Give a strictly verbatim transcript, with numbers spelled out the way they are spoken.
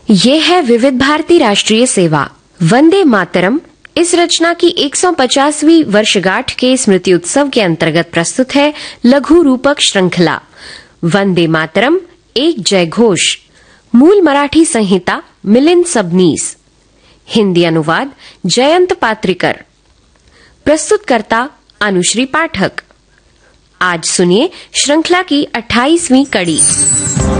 ये है विविध भारती राष्ट्रीय सेवा। वंदे मातरम इस रचना की एक सौ पचासवीं वर्षगांठ के स्मृति उत्सव के अंतर्गत प्रस्तुत है लघु रूपक श्रृंखला वंदे मातरम एक जय घोष। मूल मराठी संहिता मिलिंद सबनीस, हिंदी अनुवाद जयंत पात्रिकर, प्रस्तुतकर्ता अनुश्री पाठक। आज सुनिए श्रृंखला की अट्ठाईसवीं कड़ी।